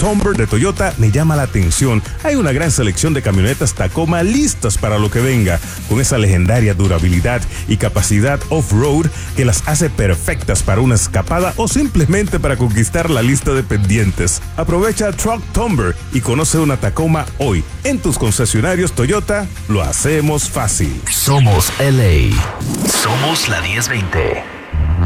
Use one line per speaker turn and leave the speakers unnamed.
Tomber de Toyota me llama la atención. Hay una gran selección de camionetas Tacoma listas para lo que venga, con esa legendaria durabilidad y capacidad off-road que las hace perfectas para una escapada o simplemente para conquistar la lista de pendientes. Aprovecha Truck Tomber y conoce una Tacoma hoy. En tus concesionarios Toyota lo hacemos fácil.
Somos LA. Somos la 1020.